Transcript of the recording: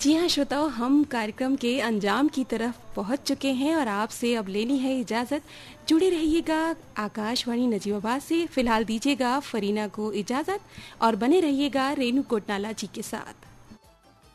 जी हाँ श्रोताओं, हम कार्यक्रम के अंजाम की तरफ पहुंच चुके हैं और आपसे अब लेनी है इजाज़त। जुड़े रहिएगा आकाशवाणी नजीबाबाद से। फिलहाल दीजिएगा फरीना को इजाज़त और बने रहिएगा रेनू कोटनाला जी के साथ।